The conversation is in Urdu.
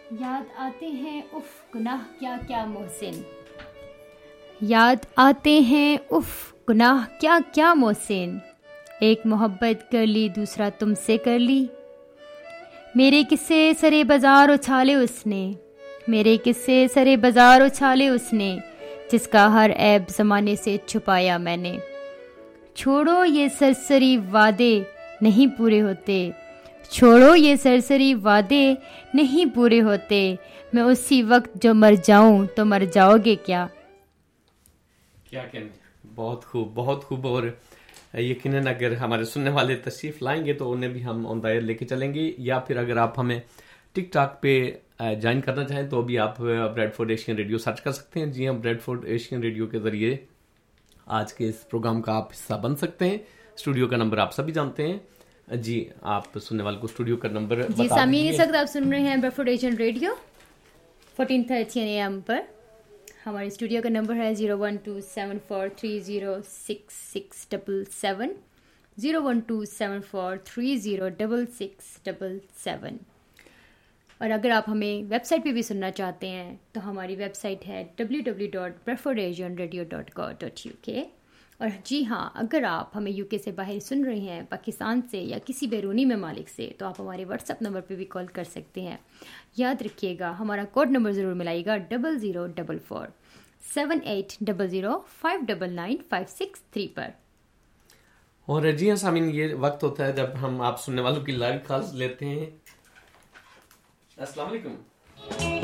یاد آتے ہیں اف گناہ کیا کیا محسن، یاد آتے ہیں اف گناہ کیا کیا محسن، ایک محبت کر لی دوسرا تم سے کر لی، میرے قصے سرے بازار اچھالے اس نے، میرے قصے سرے بازار اچھالے اس نے، جس کا ہر عیب زمانے سے چھپایا میں نے، چھوڑو یہ سرسری وعدے نہیں پورے ہوتے، چھوڑو یہ سرسری وعدے نہیں پورے ہوتے، میں اسی وقت جو مر جاؤں تو مر جاؤ گے کیا کہنے. بہت خوب بہت خوب. اور یقیناً اگر ہمارے سننے والے تشریف لائیں گے تو انہیں بھی ہم آن دا ایئر لے کے چلیں گے، یا پھر اگر آپ ہمیں ٹک ٹاک پہ جوائن کرنا چاہیں تو بھی آپ bread Ford Asian radio search کر سکتے ہیں. جی ہم بریڈ فورڈ ایشین ریڈیو کے ذریعے آج کے اس پروگرام کا آپ حصہ بن سکتے ہیں. اسٹوڈیو کا نمبر آپ سبھی جانتے ہیں. جی آپ سننے والے کو اسٹوڈیو کا نمبر جی سامعین، اس وقت آپ سن رہے ہیں bread Ford Asian radio 1430 AM پر. ہمارے اسٹوڈیو کا نمبر ہے 01274306677 01274306677. اور اگر آپ ہمیں ویب سائٹ پہ بھی سننا چاہتے ہیں تو ہماری ویب سائٹ ہے www.bradfordasianradio.co.uk. اور جی ہاں، اگر آپ ہمیں UK سے باہر سن رہے ہیں، پاکستان سے یا کسی بیرونی ممالک سے، تو آپ ہمارے واٹس ایپ نمبر پہ بھی کال کر سکتے ہیں. یاد رکھیے گا ہمارا کوڈ نمبر ضرور ملائے گا 0044 7800599563 پر. اور جی ہاں سامعین، یہ وقت ہوتا ہے جب ہم آپ سننے والوں کی لائیو کالز لیتے ہیں. السلام علیکم.